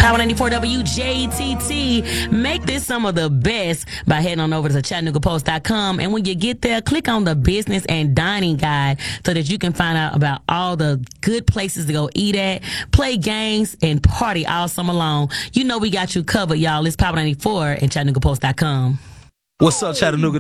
Power 94 WJTT. Make this some of the best by heading on over to ChattanoogaPost.com. And when you get there, click on the business and dining guide so that you can find out about all the good places to go eat at, play games, and party all summer long. You know we got you covered, y'all. It's Power 94 and ChattanoogaPost.com. What's up, Chattanooga?